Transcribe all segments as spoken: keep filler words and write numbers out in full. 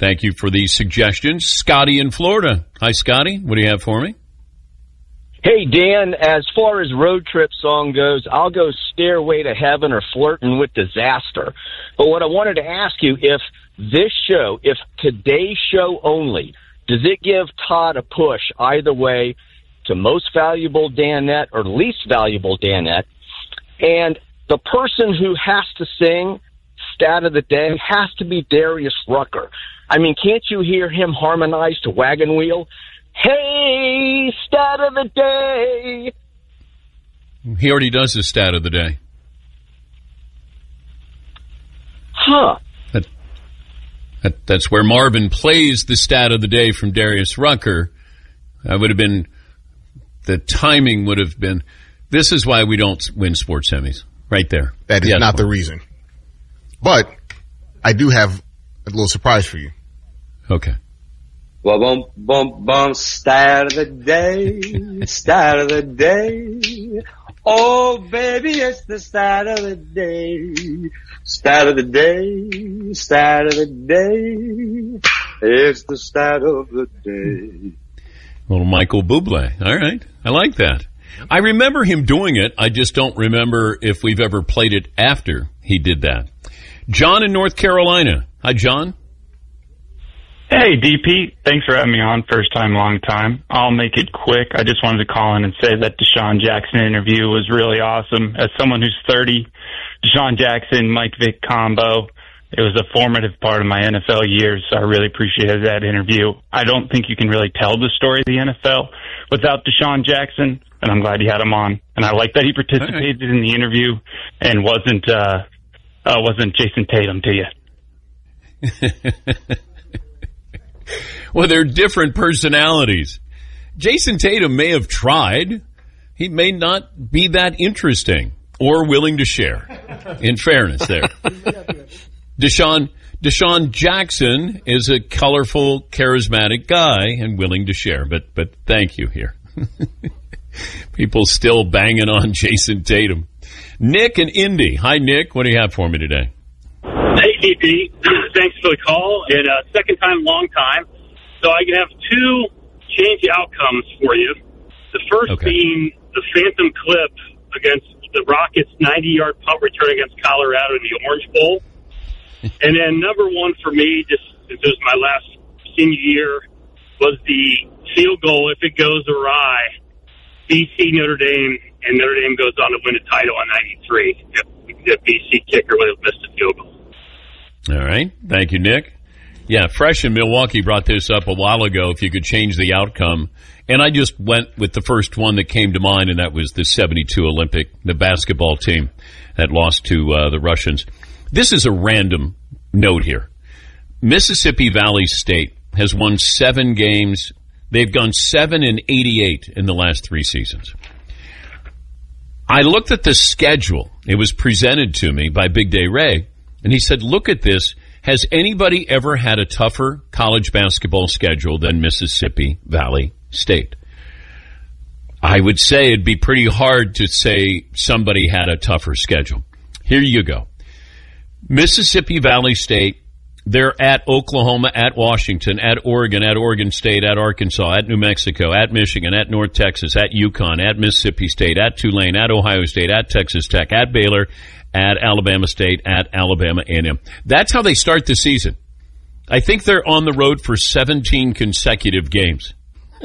Thank you for these suggestions. Scotty in Florida. Hi, Scotty. What do you have for me? Hey, Dan, as far as road trip song goes, I'll go Stairway to Heaven or Flirting with Disaster. But what I wanted to ask you, if this show, if today's show only, does it give Todd a push either way to most valuable Danette or least valuable Danette? And the person who has to sing Stat of the Day has to be Darius Rucker. I mean, can't you hear him harmonize to Wagon Wheel? Hey, Stat of the Day. He already does his Stat of the Day. Huh. That, that, that's where Marvin plays the Stat of the Day from Darius Rucker. That would have been, the timing would have been, this is why we don't win sports semis. Right there. That is yes, not Marvin. the reason. But I do have a little surprise for you. Okay. Well, bum, bum, bum, Stat of the Day, Stat of the Day. Oh, baby, it's the Stat of the Day. Stat of the Day, Stat of the Day. It's the Stat of the Day. Little Michael Bublé. All right. I like that. I remember him doing it. I just don't remember if we've ever played it after he did that. John in North Carolina. Hi, John. Hey, D P. Thanks for having me on. First time, long time. I'll make it quick. I just wanted to call in and say that Deshaun Jackson interview was really awesome. As someone who's thirty, Deshaun Jackson, Mike Vick combo, it was a formative part of my N F L years, so I really appreciated that interview. I don't think you can really tell the story of the N F L without Deshaun Jackson, and I'm glad you had him on. And I like that he participated right. in the interview and wasn't uh, uh, wasn't Jason Tatum to you. Well, they're different personalities. Jason Tatum may have tried. He may not be that interesting or willing to share, in fairness there. Deshaun, Deshaun Jackson is a colorful, charismatic guy and willing to share, but but thank you here. People still banging on Jason Tatum. Nick and Indy. Hi, Nick. What do you have for me today? Hey, D P. Thanks for the call. And uh, second time, long time. So I can have two change outcomes for you. The first okay. being the Phantom Clip against the Rockets' ninety-yard punt return against Colorado in the Orange Bowl. And then number one for me, just since it was my last senior year, was the field goal, if it goes awry, B C Notre Dame, and Notre Dame goes on to win a title in ninety-three. If the B C kicker would have missed a field goal. All right. Thank you, Nick. Yeah, Fresh in Milwaukee brought this up a while ago, if you could change the outcome. And I just went with the first one that came to mind, and that was the seventy-two Olympic, the basketball team that lost to uh, the Russians. This is a random note here. Mississippi Valley State has won seven games. They've gone seven and eighty-eight in the last three seasons. I looked at the schedule. It was presented to me by Big Day Ray, and he said, look at this. Has anybody ever had a tougher college basketball schedule than Mississippi Valley State? I would say it'd be pretty hard to say somebody had a tougher schedule. Here you go. Mississippi Valley State, they're at Oklahoma, at Washington, at Oregon, at Oregon State, at Arkansas, at New Mexico, at Michigan, at North Texas, at UConn, at Mississippi State, at Tulane, at Ohio State, at Texas Tech, at Baylor, at Alabama State, at Alabama A and M. That's how they start the season. I think they're on the road for seventeen consecutive games.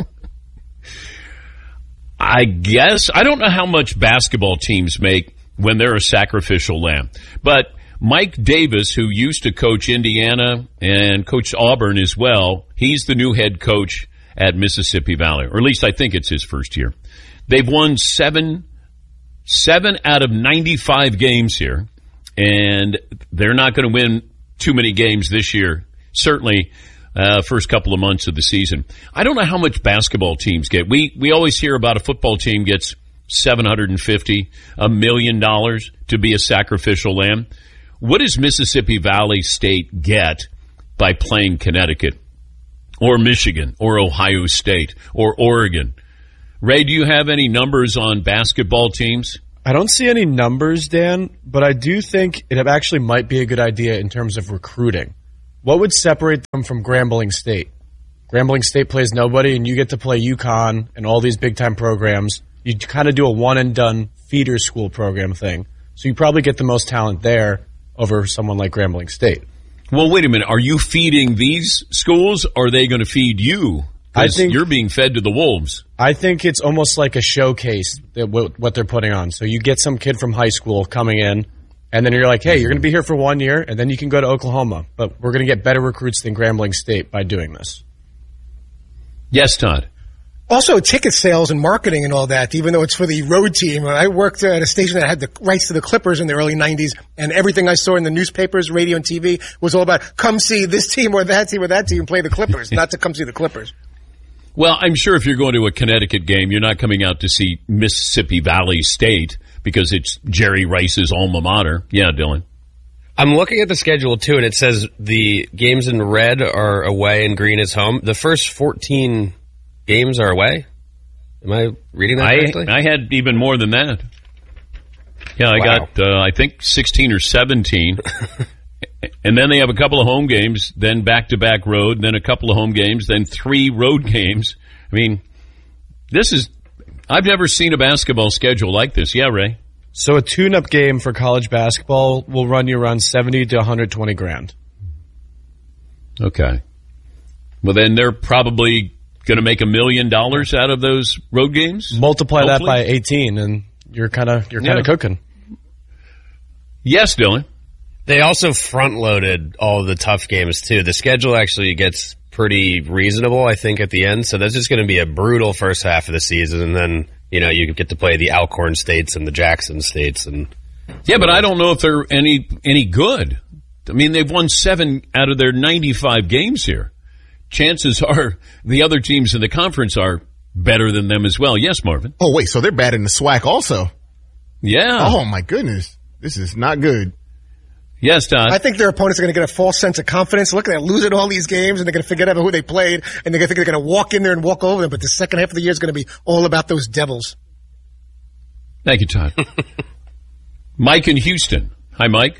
I guess, I don't know how much basketball teams make when they're a sacrificial lamb. But Mike Davis, who used to coach Indiana and coached Auburn as well, he's the new head coach at Mississippi Valley, or at least I think it's his first year. They've won seven Seven out of ninety-five games here, and they're not going to win too many games this year, certainly uh, first couple of months of the season. I don't know how much basketball teams get. We we always hear about a football team gets seven hundred fifty, a million dollars to be a sacrificial lamb. What does Mississippi Valley State get by playing Connecticut or Michigan or Ohio State or Oregon? Ray, do you have any numbers on basketball teams? I don't see any numbers, Dan, but I do think it actually might be a good idea in terms of recruiting. What would separate them from Grambling State? Grambling State plays nobody, and you get to play UConn and all these big-time programs. You kind of do a one-and-done feeder school program thing. So you probably get the most talent there over someone like Grambling State. Well, wait a minute. Are you feeding these schools, or are they going to feed you? I think you're being fed to the wolves. I think it's almost like a showcase, that what they're putting on. So you get some kid from high school coming in, and then you're like, hey, you're going to be here for one year, and then you can go to Oklahoma. But we're going to get better recruits than Grambling State by doing this. Yes, Todd. Also, ticket sales and marketing and all that, even though it's for the road team. I worked at a station that had the rights to the Clippers in the early nineties, and everything I saw in the newspapers, radio, and T V was all about come see this team or that team or that team play the Clippers, not to come see the Clippers. Well, I'm sure if you're going to a Connecticut game, you're not coming out to see Mississippi Valley State because it's Jerry Rice's alma mater. Yeah, Dylan. I'm looking at the schedule, too, and it says the games in red are away and green is home. The first fourteen games are away? Am I reading that correctly? I, I had even more than that. Yeah, I wow. got, uh, I think, sixteen or seventeen. And then they have a couple of home games, then back-to-back road, then a couple of home games, then three road games. I mean, this is – I've never seen a basketball schedule like this. Yeah, Ray? So a tune-up game for college basketball will run you around seventy to one hundred twenty grand. Okay. Well, then they're probably going to make a million dollars out of those road games? Multiply hopefully. that by eighteen, and you're kind of you're kind of yeah. cooking. Yes, Dylan. They also front-loaded all of the tough games, too. The schedule actually gets pretty reasonable, I think, at the end. So that's just going to be a brutal first half of the season, and then, you know, you get to play the Alcorn States and the Jackson States. And yeah, but I don't know if they're any any good. I mean, they've won seven out of their ninety-five games here. Chances are the other teams in the conference are better than them as well. Yes, Marvin? Oh, wait, so they're bad in the SWAC also? Yeah. Oh, my goodness. This is not good. Yes, Todd. I think their opponents are going to get a false sense of confidence. Look, they're losing all these games, and they're going to forget about who they played, and they're going to think they're going to walk in there and walk over them. But the second half of the year is going to be all about those Devils. Thank you, Todd. Mike in Houston. Hi, Mike.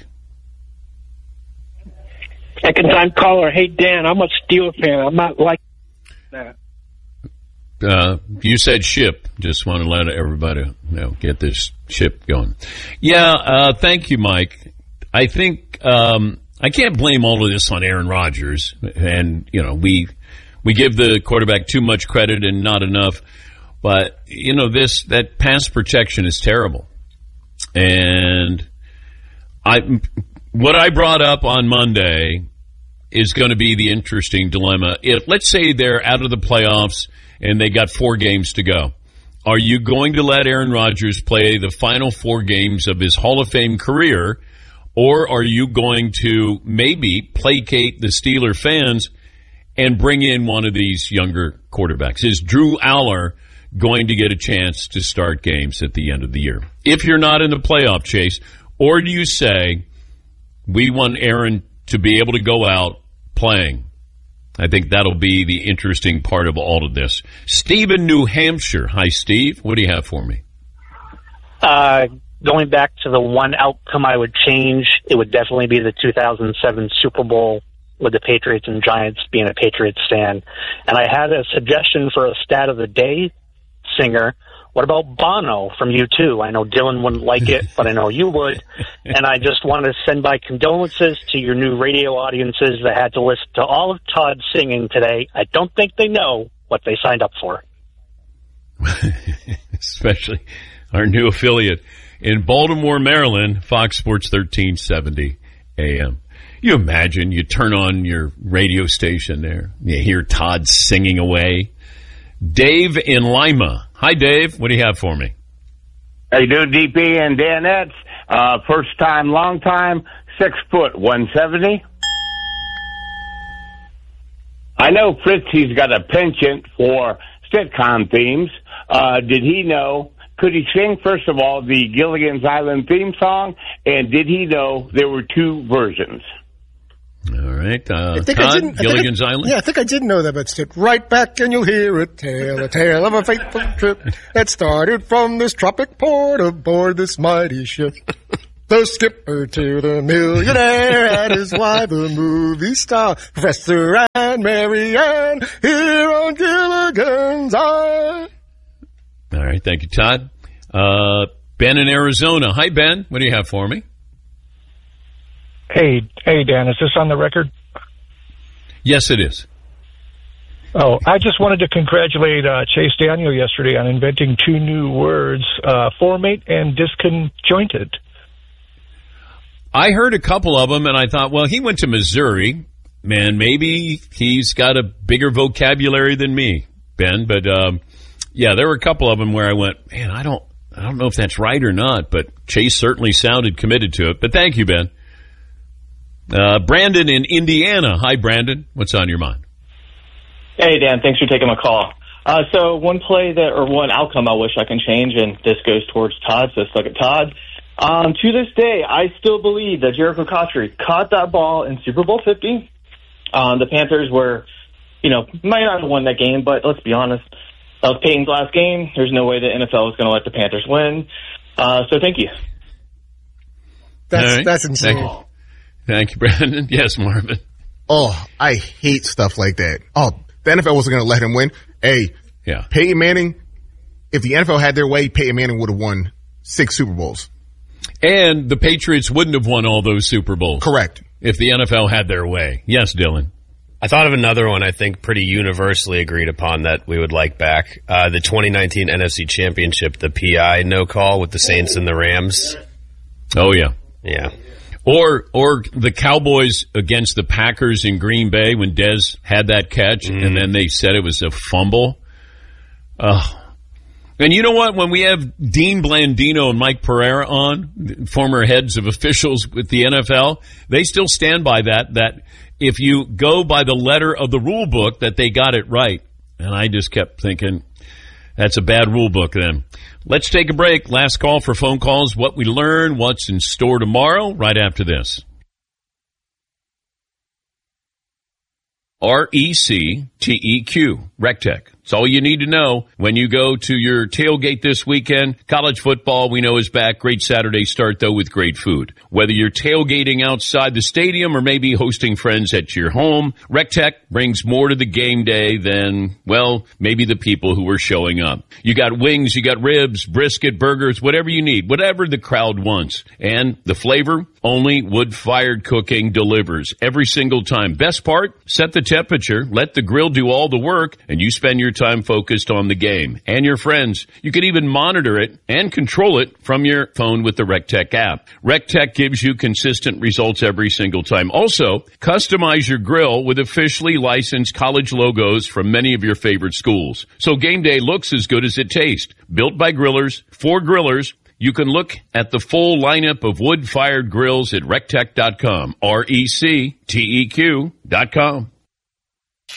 Second time caller. Hey, Dan, I'm a Steel fan. I'm not like that. Uh, you said ship. Just want to let everybody you know get this ship going. Yeah, uh, thank you, Mike. I think um, I can't blame all of this on Aaron Rodgers, and you know we we give the quarterback too much credit and not enough. But you know this that pass protection is terrible, and I what I brought up on Monday is going to be the interesting dilemma. If let's say they're out of the playoffs and they got four games to go, are you going to let Aaron Rodgers play the final four games of his Hall of Fame career? Or are you going to maybe placate the Steeler fans and bring in one of these younger quarterbacks? Is Drew Aller going to get a chance to start games at the end of the year? If you're not in the playoff chase, or do you say, we want Aaron to be able to go out playing? I think that'll be the interesting part of all of this. Steve in New Hampshire. Hi, Steve. What do you have for me? Uh... Going back to the one outcome I would change, it would definitely be the two thousand seven Super Bowl with the Patriots and Giants being a Patriots fan. And I had a suggestion for a stat of the day singer. What about Bono from U two? I know Dylan wouldn't like it, but I know you would. And I just wanted to send my condolences to your new radio audiences that had to listen to all of Todd singing today. I don't think they know what they signed up for. Especially our new affiliate in Baltimore, Maryland, Fox Sports thirteen seventy A M. You imagine you turn on your radio station there, you hear Todd singing away. Dave in Lima. Hi, Dave. What do you have for me? How you doing, D P and Danettes? Uh, first time, long time, six foot, one seventy. I know Fritzy's got a penchant for sitcom themes. Uh, did he know... Could he sing, first of all, the Gilligan's Island theme song? And did he know there were two versions? All right. Uh, I think Todd, I didn't, Gilligan's I think I, Island? Yeah, I think I did know that, but stick right back and you'll hear a tale, a tale of a fateful trip that started from this tropic port aboard this mighty ship. The skipper to the millionaire and his wife, a movie star, Professor and Mary Ann, here on Gilligan's Island. All right, thank you, Todd. Uh, Ben in Arizona. Hi, Ben. What do you have for me? Hey, hey, Dan, is this on the record? Yes, it is. Oh, I just wanted to congratulate uh, Chase Daniel yesterday on inventing two new words, uh, formate and disconjointed. I heard a couple of them, and I thought, well, he went to Missouri. Man, maybe he's got a bigger vocabulary than me, Ben. But, um, yeah, there were a couple of them where I went, man, I don't I don't know if that's right or not, but Chase certainly sounded committed to it. But thank you, Ben. Uh, Brandon in Indiana. Hi, Brandon. What's on your mind? Hey, Dan. Thanks for taking my call. Uh, so one play that, or one outcome I wish I can change, and this goes towards Todd, so stuck at Todd. Um, to this day, I still believe that Jericho Cotchery caught that ball in Super Bowl fifty. Um, the Panthers were, you know, might not have won that game, but let's be honest, that was Peyton's last game. There's no way the N F L is going to let the Panthers win. Uh, so thank you. That's right. that's insane. Thank you. Thank you, Brandon. Yes, Marvin. Oh, I hate stuff like that. Oh, the N F L wasn't going to let him win. Hey, yeah. Peyton Manning, if the N F L had their way, Peyton Manning would have won six Super Bowls. And the Patriots wouldn't have won all those Super Bowls. Correct. If the N F L had their way. Yes, Dylan. I thought of another one I think pretty universally agreed upon that we would like back. Uh, the twenty nineteen N F C Championship, the P I no call with the Saints and the Rams. Oh, yeah. Yeah. Or or the Cowboys against the Packers in Green Bay when Dez had that catch, mm. and then they said it was a fumble. Uh, and you know what? When we have Dean Blandino and Mike Pereira on, former heads of officials with the N F L, they still stand by that, that if you go by the letter of the rule book, that they got it right. And I just kept thinking, that's a bad rule book then. Let's take a break. Last call for phone calls. What we learn, what's in store tomorrow, right after this. R E C T E Q, RecTech. It's all you need to know when you go to your tailgate this weekend. College football, we know, is back. Great Saturday start, though, with great food. Whether you're tailgating outside the stadium or maybe hosting friends at your home, RecTech brings more to the game day than, well, maybe the people who are showing up. You got wings, you got ribs, brisket, burgers, whatever you need, whatever the crowd wants. And the flavor, only wood-fired cooking delivers every single time. Best part, set the temperature, let the grill do all the work, and you spend your time focused on the game and your friends. You can even monitor it and control it from your phone with the RecTech app. RecTech gives you consistent results every single time. Also, customize your grill with officially licensed college logos from many of your favorite schools. So game day looks as good as it tastes. Built by grillers, for grillers. You can look at the full lineup of wood-fired grills at rectech dot com, R E C T E Q dot com.